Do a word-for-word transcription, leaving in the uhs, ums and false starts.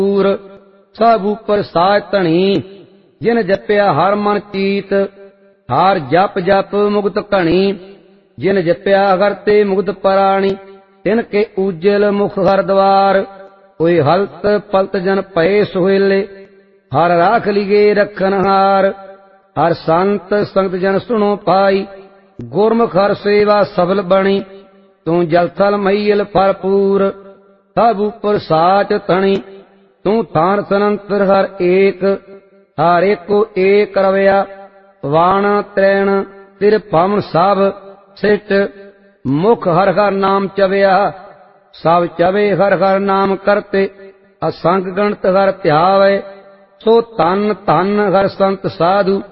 भरपूर। सब ऊपर साज धनी जिन जपिया हर मन चीत। हार जप जप मुक्त घणी जिन जपिया हर ते मुक्त पराणी। तिनके उज्जल मुख हर द्वार कोई हलत पलत जन पए सोहेले। हर राख लिगे रखनहार हर संत संगत जन सुनो पाई। गुरमुख हर सेवा सफल बणी तू जल थल महील भरपूर। सब ऊपर साच धनी तू थान सनंतर हर एक। हर एको एक रवया वाण त्रैण तिर पावन सब सिट। मुख हर हर नाम चवया सब चवे हर हर नाम करते। असंग गणत हर ध्यावे सो तन तन हर संत साधु।